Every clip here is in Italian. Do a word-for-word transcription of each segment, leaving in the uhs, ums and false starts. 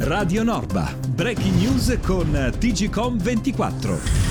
Radio Norba, breaking news con T G C O M ventiquattro.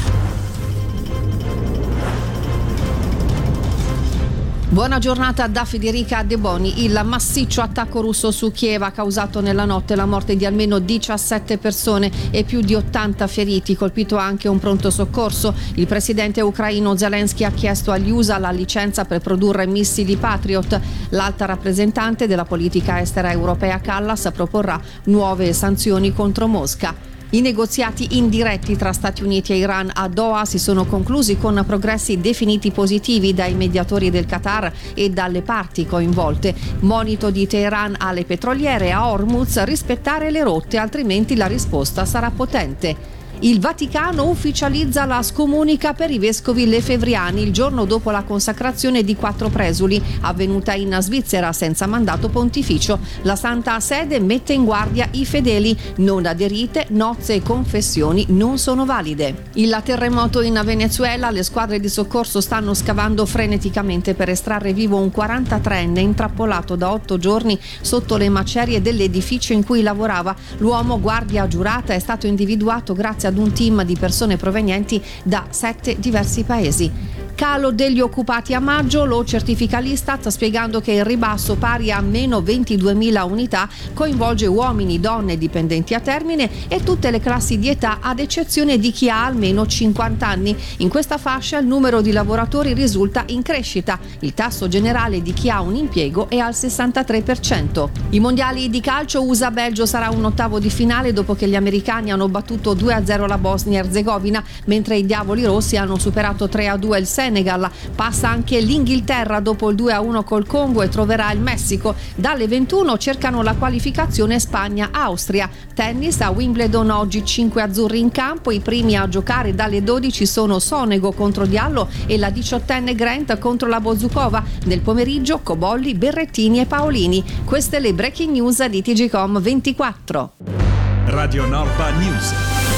Buona giornata da Federica De Boni. Il massiccio attacco russo su Kiev ha causato nella notte la morte di almeno diciassette persone e più di ottanta feriti, colpito anche un pronto soccorso. Il presidente ucraino Zelensky ha chiesto agli U S A la licenza per produrre missili Patriot. L'alta rappresentante della politica estera europea Kallas proporrà nuove sanzioni contro Mosca. I negoziati indiretti tra Stati Uniti e Iran a Doha si sono conclusi con progressi definiti positivi dai mediatori del Qatar e dalle parti coinvolte. Monito di Teheran alle petroliere a Hormuz: rispettare le rotte, altrimenti la risposta sarà potente. Il Vaticano ufficializza la scomunica per i vescovi lefebvriani il giorno dopo la consacrazione di quattro presuli, avvenuta in Svizzera senza mandato pontificio. La Santa Sede mette in guardia i fedeli: non aderite, nozze e confessioni non sono valide. Il terremoto in Venezuela: le squadre di soccorso stanno scavando freneticamente per estrarre vivo un quarantatreenne intrappolato da otto giorni sotto le macerie dell'edificio in cui lavorava. L'uomo, guardia giurata, è stato individuato grazie ad un team di persone provenienti da sette diversi paesi. Calo degli occupati a maggio, lo certifica l'Istat, spiegando che il ribasso, pari a meno ventiduemila unità, coinvolge uomini, donne, dipendenti a termine e tutte le classi di età, ad eccezione di chi ha almeno cinquanta anni. In questa fascia il numero di lavoratori risulta in crescita. Il tasso generale di chi ha un impiego è al sessantatré per cento. I mondiali di calcio U S A-Belgio sarà un ottavo di finale dopo che gli americani hanno battuto due a zero la Bosnia Erzegovina, mentre i Diavoli Rossi hanno superato tre a due il Senegal. Passa anche l'Inghilterra dopo il due a uno col Congo e troverà il Messico. Dalle ventuno cercano la qualificazione Spagna-Austria. Tennis a Wimbledon, oggi cinque azzurri in campo. I primi a giocare dalle dodici sono Sonego contro Diallo e la diciottenne Grant contro la Bozukova. Nel pomeriggio Cobolli, Berrettini e Paolini. Queste le breaking news di T G C O M ventiquattro. Radio Norba News.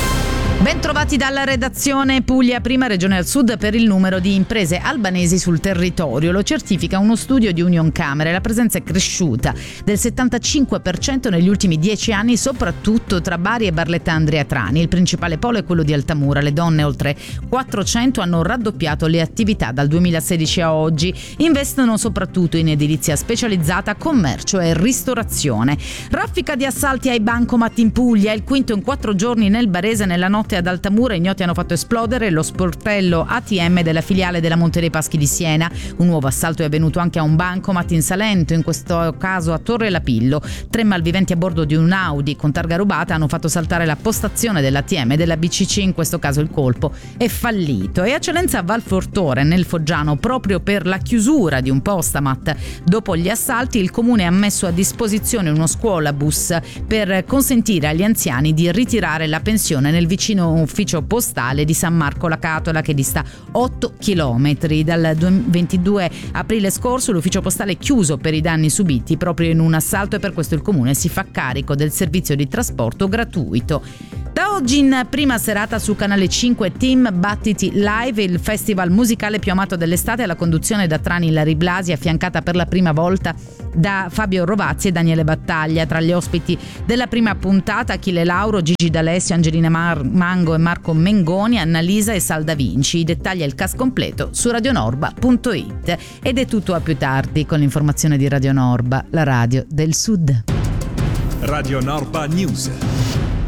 Ben trovati dalla redazione. Puglia, prima regione al sud per il numero di imprese albanesi sul territorio. Lo certifica uno studio di Unioncamere. La presenza è cresciuta del settantacinque per cento negli ultimi dieci anni, soprattutto tra Bari e Barletta Andria-Trani. Il principale polo è quello di Altamura. Le donne, oltre quattrocento, hanno raddoppiato le attività dal duemilasedici a oggi. Investono soprattutto in edilizia specializzata, commercio e ristorazione. Raffica di assalti ai bancomat in Puglia. Il quinto in quattro giorni nel Barese. Nella notte ad Altamura ignoti hanno fatto esplodere lo sportello A T M della filiale della Monte dei Paschi di Siena. Un nuovo assalto è avvenuto anche a un bancomat in Salento, in questo caso a Torre Lapillo. Tre malviventi a bordo di un Audi con targa rubata hanno fatto saltare la postazione dell'A T M della B C C. In questo caso il colpo è fallito. E a Celenza, Valfortore nel Foggiano, proprio per la chiusura di un postamat dopo gli assalti, il comune ha messo a disposizione uno scuolabus per consentire agli anziani di ritirare la pensione nel vicino ufficio postale di San Marco la Catola, che dista otto chilometri. Dal ventidue aprile scorso l'ufficio postale è chiuso per i danni subiti proprio in un assalto e per questo il comune si fa carico del servizio di trasporto gratuito. Da oggi in prima serata su Canale cinque Team Battiti Live, il festival musicale più amato dell'estate, alla conduzione da Trani Lari Blasi, affiancata per la prima volta da Fabio Rovazzi e Daniele Battaglia. Tra gli ospiti della prima puntata Achille Lauro, Gigi D'Alessio, Angelina Mar- Mango e Marco Mengoni, Annalisa e Salda Vinci. I dettagli e il cast completo su radionorba punto it. Ed è tutto, a più tardi con l'informazione di Radio Norba, la radio del Sud. Radio Norba News.